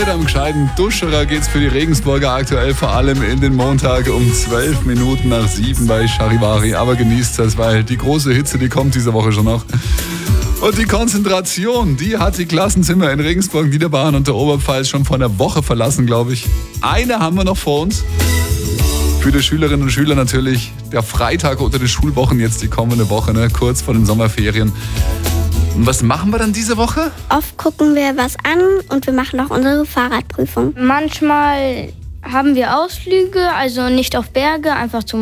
Mit einem gescheiten Duscherer geht's für die Regensburger aktuell vor allem in den Montag um 12 Minuten nach 7 bei Charivari. Aber genießt das, weil die große Hitze, die kommt diese Woche schon noch. Und die Konzentration, die hat die Klassenzimmer in Regensburg, Niederbayern und der Oberpfalz schon vor einer Woche verlassen, glaube ich. Eine haben wir noch vor uns. Für die Schülerinnen und Schüler natürlich der Freitag unter den Schulwochen, jetzt die kommende Woche, kurz vor den Sommerferien. Und was machen wir dann diese Woche? Oft gucken wir was an und wir machen auch unsere Fahrradprüfung. Manchmal haben wir Ausflüge, also nicht auf Berge, einfach zum